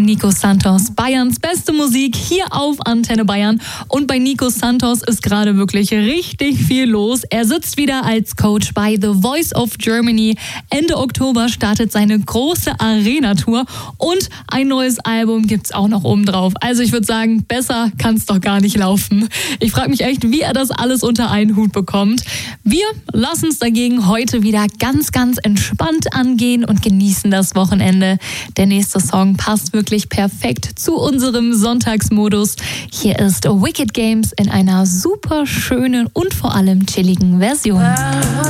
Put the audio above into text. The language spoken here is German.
Nico Santos. Bayerns beste Musik hier auf Antenne Bayern. Und bei Nico Santos ist gerade wirklich richtig viel los. Er sitzt wieder als Coach bei The Voice of Germany. Ende Oktober startet seine große Arena-Tour und ein neues Album gibt's auch noch oben drauf. Also ich würde sagen, besser kann's doch gar nicht laufen. Ich frage mich echt, wie er das alles unter einen Hut bekommt. Wir lassen es dagegen heute wieder ganz, ganz entspannt angehen und genießen das Wochenende. Der nächste Song passt wirklich perfekt zu unserem Sonntagsmodus. Hier ist Wicked Games in einer super schönen und vor allem chilligen Version.